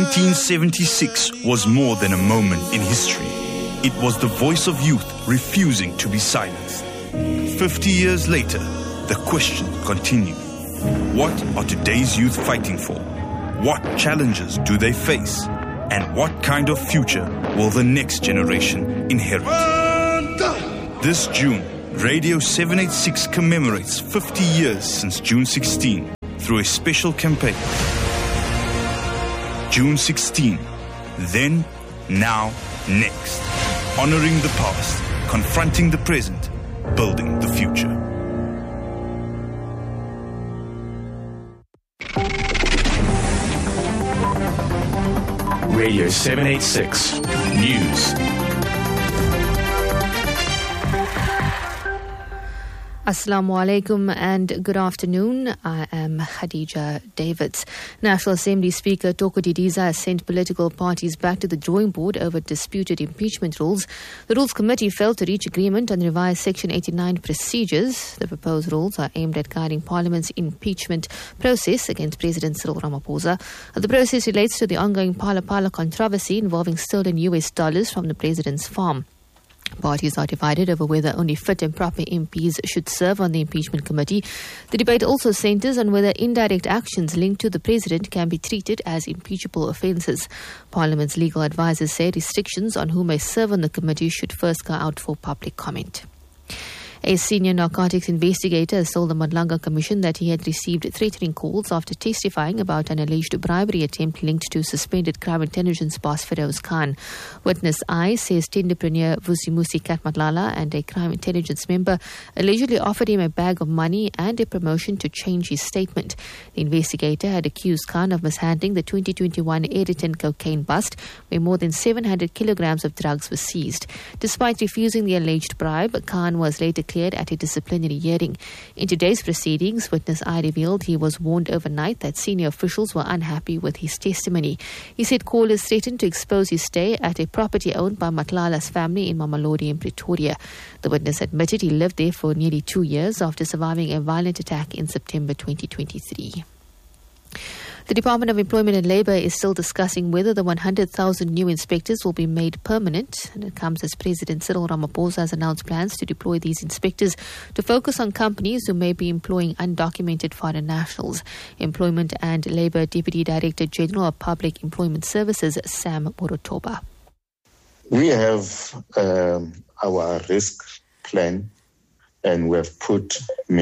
1976 was more than a moment in history. It was the voice of youth refusing to be silenced. 50 years later, the question continues. What are today's youth fighting for? What challenges do they face? And what kind of future will the next generation inherit? This June, Radio 786 commemorates 50 years since June 16 through a special campaign. June 16, then, now, next. Honoring the past, confronting the present, building the future. Radio 786 News. Assalamu alaikum and good afternoon. I am Khadija Davids. National Assembly Speaker Toko Didiza has sent political parties back to the drawing board over disputed impeachment rules. The Rules Committee failed to reach agreement on revised Section 89 procedures. The proposed rules are aimed at guiding Parliament's impeachment process against President Cyril Ramaphosa. The process relates to the ongoing Phala Phala controversy involving stolen US dollars from the President's farm. Parties are divided over whether only fit and proper MPs should serve on the impeachment committee. The debate also centres on whether indirect actions linked to the President can be treated as impeachable offences. Parliament's legal advisers say restrictions on who may serve on the committee should first go out for public comment. A senior narcotics investigator has told the Madlanga Commission that he had received threatening calls after testifying about an alleged bribery attempt linked to suspended crime intelligence boss Feroz Khan. Witness I says tenderpreneur Vusimusi Katmatlala and a crime intelligence member allegedly offered him a bag of money and a promotion to change his statement. The investigator had accused Khan of mishandling the 2021 Editon cocaine bust, where more than 700 kilograms of drugs were seized. Despite refusing the alleged bribe, Khan was later cleared at a disciplinary hearing. In today's proceedings, witness I revealed he was warned overnight that senior officials were unhappy with his testimony. He said callers threatened to expose his stay at a property owned by Matlala's family in Mamelodi in Pretoria. The witness admitted he lived there for nearly 2 years after surviving a violent attack in September 2023. The Department of Employment and Labour is still discussing whether the 100,000 new inspectors will be made permanent. And it comes as President Cyril Ramaphosa has announced plans to deploy these inspectors to focus on companies who may be employing undocumented foreign nationals. Employment and Labour Deputy Director General of Public Employment Services, Sam Morotoba. We have our risk plan and we have put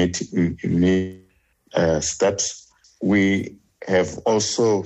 steps. We have also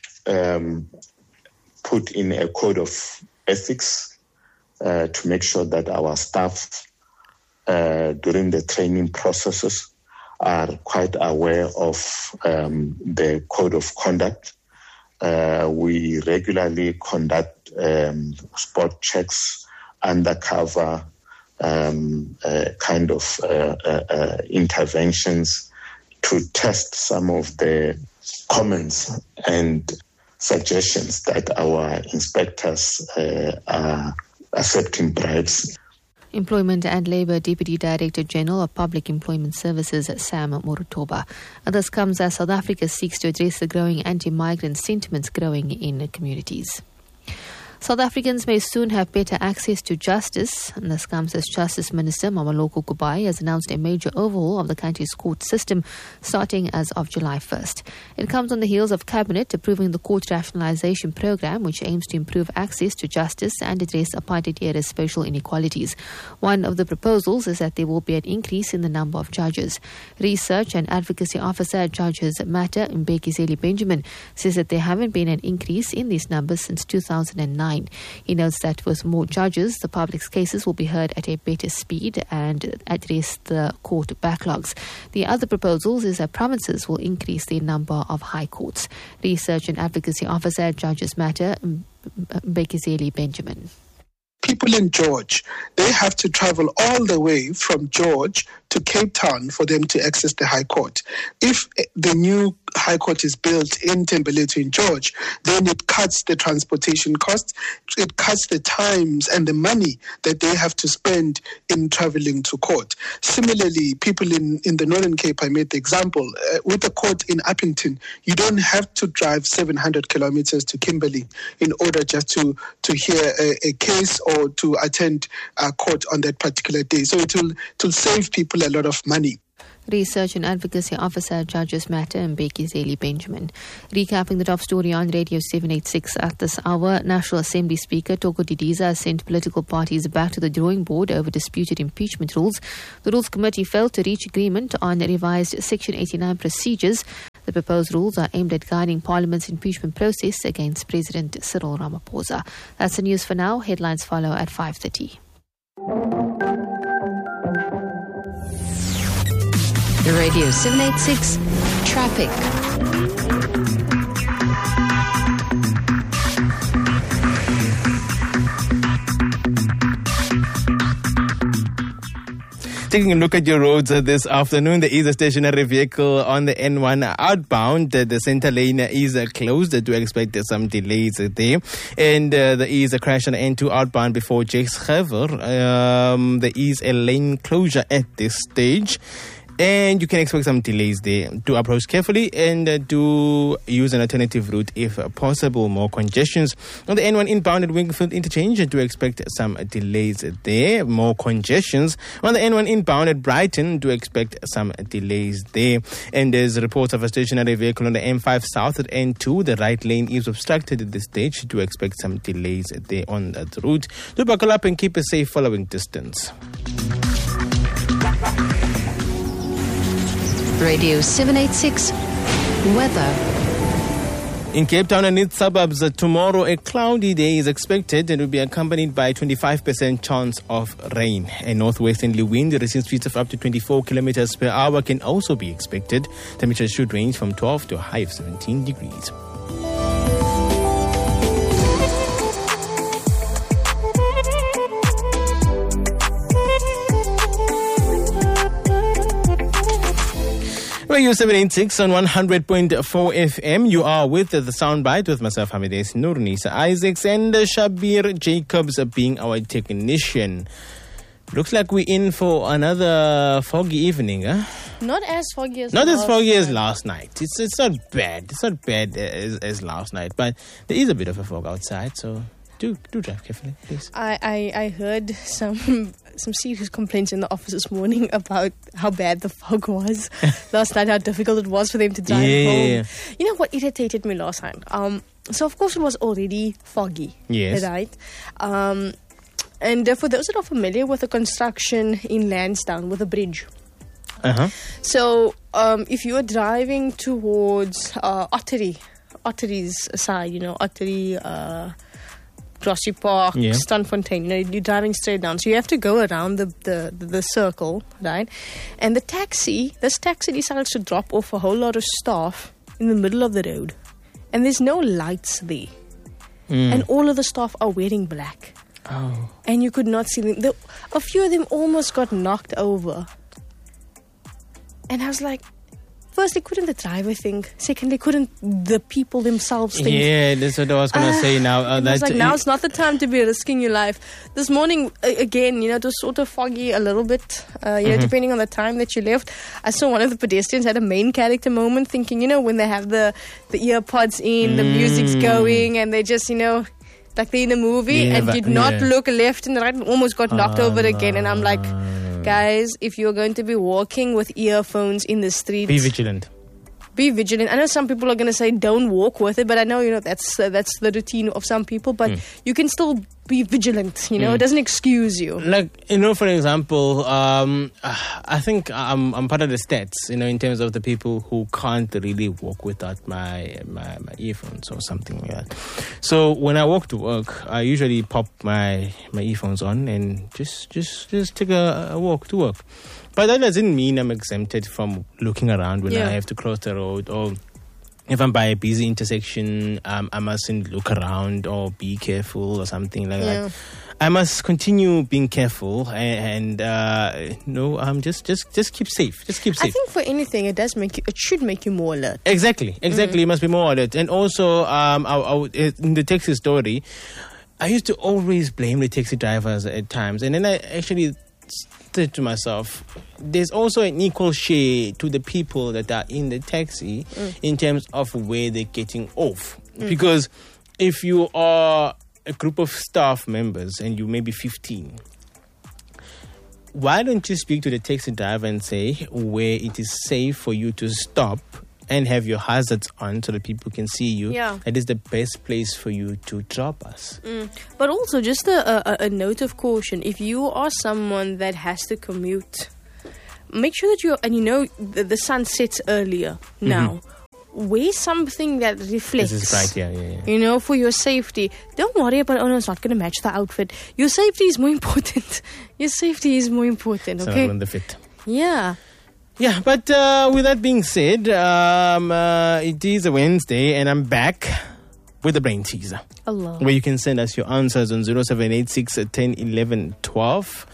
put in a code of ethics to make sure that our staff during the training processes are quite aware of the code of conduct. We regularly conduct spot checks, undercover kind of interventions to test some of the comments and suggestions that our inspectors are accepting bribes. Employment and Labour Deputy Director General of Public Employment Services, Sam Morotoba. This comes as South Africa seeks to address the growing anti-migrant sentiments growing in communities. South Africans may soon have better access to justice, and this comes as Justice Minister Mameloko Kubai has announced a major overhaul of the country's court system starting as of July 1st. It comes on the heels of Cabinet approving the court rationalisation programme, which aims to improve access to justice and address apartheid-era spatial inequalities. One of the proposals is that there will be an increase in the number of judges. Research and Advocacy Officer at Judges Matter, Mbekizeli Benjamin, says that there haven't been an increase in these numbers since 2009. He notes that with more judges, the public's cases will be heard at a better speed and address the court backlogs. The other proposals is that provinces will increase their number of high courts. Research and Advocacy Officer at Judges Matter, Mbekizeli Benjamin. People in George, they have to travel all the way from George to Cape Town for them to access the High Court. If the new High Court is built in Thembelihle in George, then it cuts the transportation costs, it cuts the times and the money that they have to spend in traveling to court. Similarly, people in the Northern Cape, I made the example, with the court in Uppington, you don't have to drive 700 kilometers to Kimberley in order just to hear a case or to attend court on that particular day. So it will save people a lot of money. Research and Advocacy Officer Judges Matter and Mbeki Zeli Benjamin. Recapping the top story on Radio 786 at this hour, National Assembly Speaker Toko Didiza has sent political parties back to the drawing board over disputed impeachment rules. The Rules Committee failed to reach agreement on revised Section 89 procedures. The proposed rules are aimed at guiding Parliament's impeachment process against President Cyril Ramaphosa. That's the news for now. Headlines follow at 5:30. Radio 786 Traffic. Taking a look at your roads this afternoon, there is a stationary vehicle on the N1 outbound. The center lane is closed. Do expect some delays there. And there is a crash on the N2 outbound before Jakesgever. There is a lane closure at this stage. And you can expect some delays there. Do approach carefully and do use an alternative route if possible. More congestions on the N1 inbound at Wingfield Interchange. Do expect some delays there. More congestions on the N1 inbound at Brighton. Do expect some delays there. And there's reports of a stationary vehicle on the M5 South at N2. The right lane is obstructed at this stage. Do expect some delays there on that route. Do buckle up and keep a safe following distance. Radio 786 Weather. In Cape Town and its suburbs, tomorrow a cloudy day is expected and will be accompanied by a 25% chance of rain. A northwesterly wind reaching speeds of up to 24 kilometers per hour can also be expected. Temperatures should range from 12 to a high of 17 degrees. Radio 786 on 100.4 FM. You are with the Soundbite with myself, Hamides Nurnisa Isaacs, and Shabir Jacobs being our technician. Looks like we're in for another foggy evening, huh? Not as foggy as last night. It's not bad. It's not bad as last night, but there is a bit of a fog outside, so do drive carefully, please. I heard some serious complaints in the office this morning about how bad the fog was last night, how difficult it was for them to drive home. You know what irritated me last night? So of course it was already foggy, right? And for those that are familiar with the construction in Lansdowne with a bridge, so if you are driving towards Ottery's side, Ottery. Grassy Park, Stunfontein, you're driving straight down. So you have to go around the circle, right? And this taxi decides to drop off a whole lot of staff in the middle of the road. And there's no lights there. And all of the staff are wearing black. Oh. And you could not see them. A few of them almost got knocked over. And I was like, firstly, couldn't the driver think? Secondly, couldn't the people themselves think? Yeah, that's what I was going to say now. Now's not the time to be risking your life. This morning, again, it was sort of foggy a little bit, depending on the time that you left. I saw one of the pedestrians had a main character moment thinking, when they have the earpods in, the music's going, and they just, like they're in a movie and did not look left and right and almost got knocked over again. And I'm like, guys, if you're going to be walking with earphones in the streets, be vigilant. Be vigilant. I know some people are going to say don't walk with it, but I know that's the routine of some people. But you can still be vigilant. It doesn't excuse you. Like for example, I think I'm part of the stats. In terms of the people who can't really walk without my earphones or something like that. So when I walk to work, I usually pop my earphones on and just take a walk to work. But that doesn't mean I'm exempted from looking around when I have to cross the road or if I'm by a busy intersection, I mustn't look around or be careful or something like that. I must continue being careful and just keep safe. Just keep safe. I think for anything, it should make you more alert. Exactly. You must be more alert. And also, in the taxi story, I used to always blame the taxi drivers at times, and then I actually said to myself, there's also an equal share to the people that are in the taxi in terms of where they're getting off. Because if you are a group of staff members and you may be 15, why don't you speak to the taxi driver and say where it is safe for you to stop and have your hazards on so that people can see you? That is the best place for you to drop us. But also just a note of caution: if you are someone that has to commute, make sure that the sun sets earlier now. Wear something that reflects. This is right, yeah. For your safety. Don't worry about, it's not going to match the outfit. Your safety is more important. Okay? So on the fit. Yeah. Yeah, but with that being said, it is a Wednesday and I'm back with the brain teaser. Allah. Where you can send us your answers on 0786 10 11 12.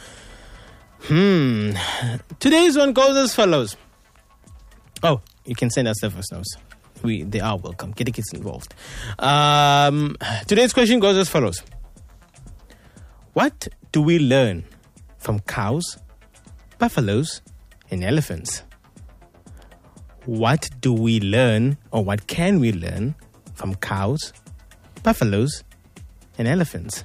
Today's one goes as follows. Oh, you can send us the voice notes. They are welcome. Get the kids involved. Today's question goes as follows. What do we learn from cows, buffaloes, and elephants? What do we learn, or what can we learn from cows, buffaloes, and elephants?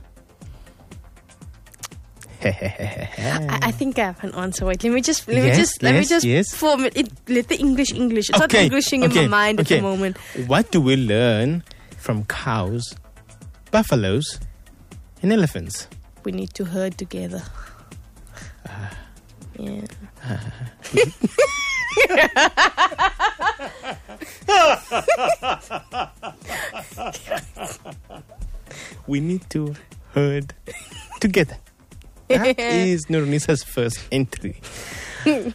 I think I have an answer. Wait, let me just form it. Let the English. It's not Englishing in my mind at the moment. What do we learn from cows, buffaloes, and elephants? We need to herd together. Yeah. We need to herd together. That is Nurunisa's first entry. I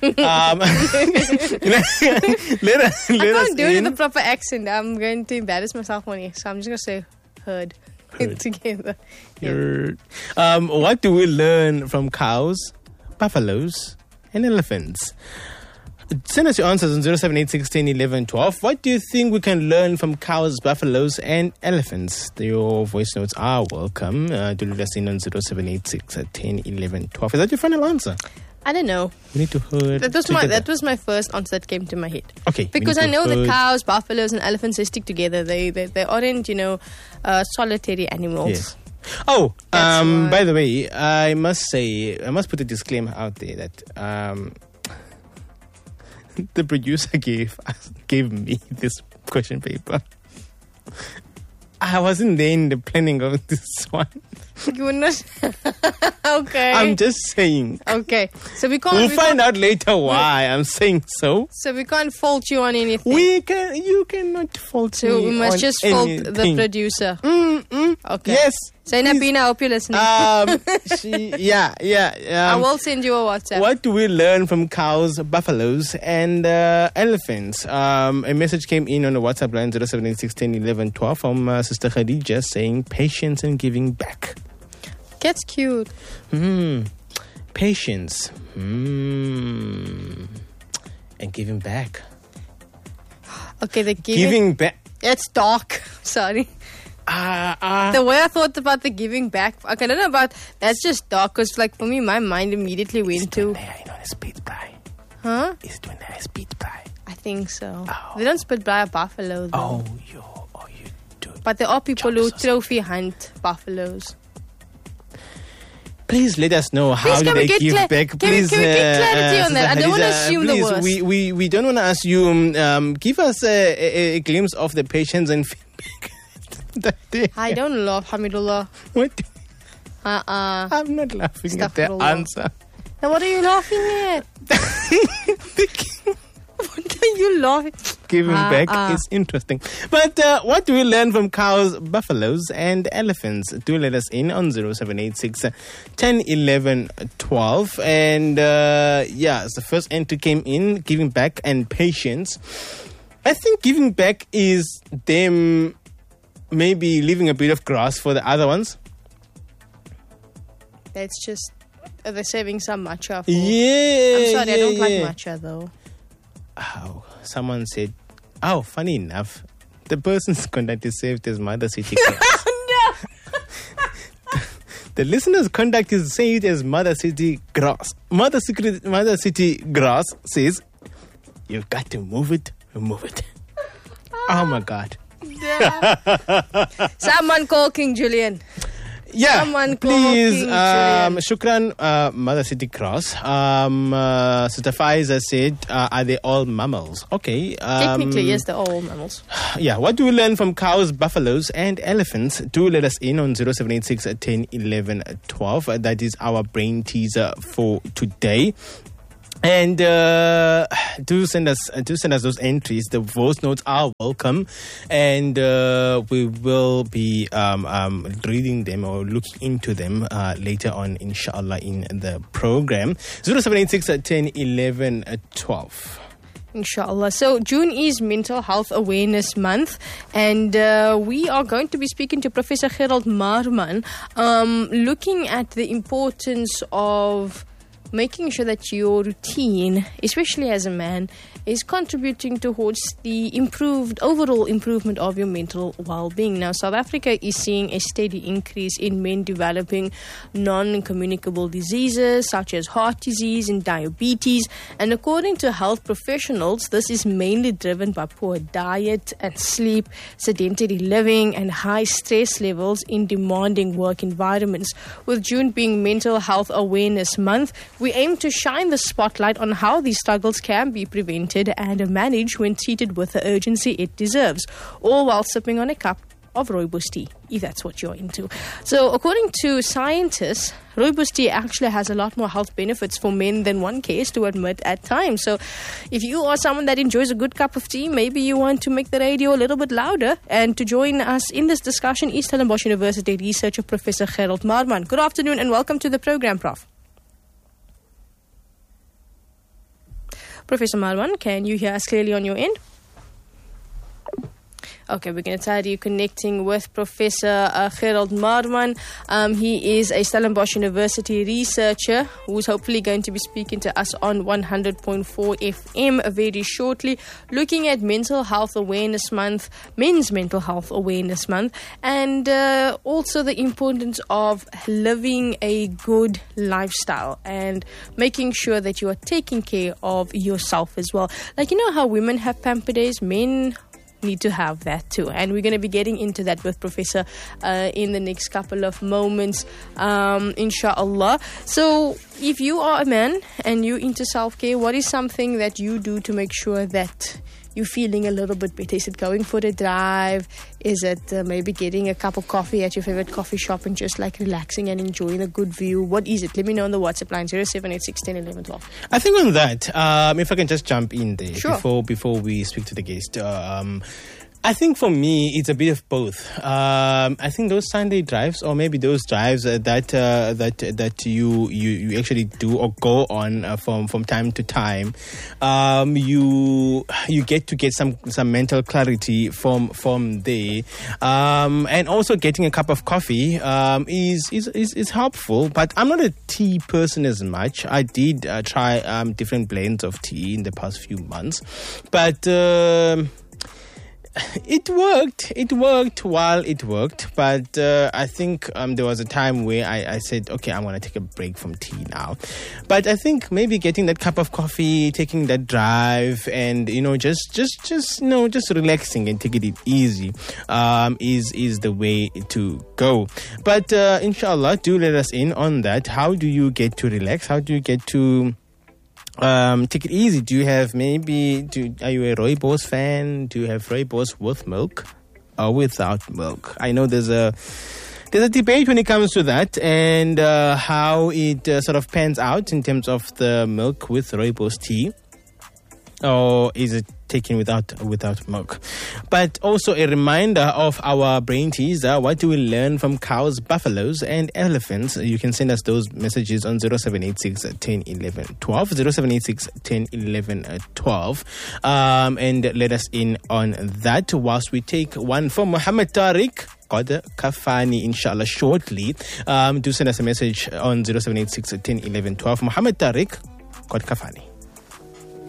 can't do it with a proper accent. I'm going to embarrass myself on here, so I'm just going to say herd together. What do we learn from cows, buffaloes, and elephants? Send us your answers on 0786 10 11 12. What do you think we can learn from cows, buffaloes, and elephants? Your voice notes are welcome. Do let us in on 0786 10 11 12. Is that your final answer? I don't know. We need to herd that was my first answer that came to my head. Okay. Because I know that cows, buffaloes, and elephants, they stick together. They aren't, solitary animals. Yes. Oh, by the way, I must put a disclaimer out there that the producer gave me this question paper. I wasn't there in the planning of this one. You were not. Okay. I'm just saying. Okay. So we can't. We'll find out later why I'm saying so. So we can't fault you on anything. You cannot fault me. So we must just fault anything. the producer. Okay. Yes. Zainabina, I hope you're listening. I will send you a WhatsApp. What do we learn from cows, buffaloes, and elephants? A message came in on the WhatsApp line 0786 10 11 12 from Sister Khadija saying patience and giving back. That's cute. Patience. And giving back. Okay, the giving back. It's dark. Sorry. The way I thought about the giving back. Okay, I don't know about. That's just dark. Because, for me, my mind immediately went to. Huh? Is doing a speed by. I think so. Oh. They don't spit by a buffalo, though. You do. But there are people who trophy hunt buffaloes. Please let us know how do they give back. Please, can we get clarity on that? I don't want to assume the worst. We don't want to assume. Give us a glimpse of the patience and feedback. I don't laugh, Hamidullah. What? I'm not laughing at the answer. Now what are you laughing at? What are you laughing? Giving back is interesting. But what do we learn from cows, buffaloes, and elephants? Do let us in on 0786 10 11 12. And the first entry came in, giving back and patience. I think giving back is them maybe leaving a bit of grass for the other ones. That's just... Are they saving some matcha for... Yeah. I'm sorry, I don't like matcha though. Oh, someone said, funny enough, the person's conduct is saved as Mother City Grass. The listener's conduct is saved as Mother City Grass. Mother City Grass says, you've got to move it. Oh my God. Someone call King Julian. Yeah, Someone please. call King Shukran, Mother City Cross. Sister Faiza said, are they all mammals? Okay. Technically, yes, they're all mammals. Yeah, what do we learn from cows, buffaloes, and elephants? Do let us in on 0786 10 11 12. That is our brain teaser for today. And do send us those entries. The voice notes are welcome, and we will be reading them or looking into them later on, inshallah, in the program. 0786 10 11 12. Inshallah. So June is Mental Health Awareness Month, and we are going to be speaking to Professor Gerald Marman, looking at the importance of making sure that your routine, especially as a man, is contributing towards the overall improvement of your mental well-being. Now, South Africa is seeing a steady increase in men developing non-communicable diseases such as heart disease and diabetes. And according to health professionals, this is mainly driven by poor diet and sleep, sedentary living, and high stress levels in demanding work environments. With June being Mental Health Awareness Month, we aim to shine the spotlight on how these struggles can be prevented and managed when treated with the urgency it deserves, all while sipping on a cup of rooibos tea, if that's what you're into. So according to scientists, rooibos tea actually has a lot more health benefits for men than one cares to admit at times. So if you are someone that enjoys a good cup of tea, maybe you want to make the radio a little bit louder. And to join us in this discussion is Stellenbosch University researcher Professor Gerald Marman. Good afternoon and welcome to the program, Prof. Professor Marwan, can you hear us clearly on your end? Okay, we're going to try reconnecting with Professor Gerald Marman. He is a Stellenbosch University researcher who's hopefully going to be speaking to us on 100.4 FM very shortly, looking at Mental Health Awareness Month, Men's Mental Health Awareness Month, and also the importance of living a good lifestyle and making sure that you are taking care of yourself as well. Like, you know how women have pamper days, men need to have that too, and we're going to be getting into that with Professor in the next couple of moments, inshallah. So if you are a man and you're into self-care, what is something that you do to make sure that you're feeling a little bit better? Is it going for a drive? Is it maybe getting a cup of coffee at your favorite coffee shop and just like relaxing and enjoying a good view? What is it? Let me know on the WhatsApp line 0786 10 11 12. I think on that, if I can just jump in there, sure, before we speak to the guest. I think for me, it's a bit of both. I think those Sunday drives, or maybe those drives that you actually do or go on from time to time, you get to get some mental clarity from there, and also getting a cup of coffee is helpful. But I'm not a tea person as much. I did try different blends of tea in the past few months, but it worked while it worked, but I think there was a time where I said, okay, I'm going to take a break from tea now. But I think maybe getting that cup of coffee, taking that drive, and just relaxing and taking it easy is the way to go. But inshallah, do let us in on that. How do you get to relax? How do you get to take it easy? Do you have are you a rooibos fan? Do you have rooibos with milk or without milk? I know there's a debate when it comes to that, and how it sort of pans out in terms of the milk with rooibos tea. or is it taken without milk? But also a reminder of our brain teaser. What do we learn from cows, buffaloes, and elephants? You can send us those messages on 0786 10 11 12, 0786 10 11 12, and let us in on that whilst we take one from Muhammad Tariq Qadr Kafani, inshallah, shortly. Do send us a message on 0786 10 11 12. Muhammad Tariq Qadr Kafani.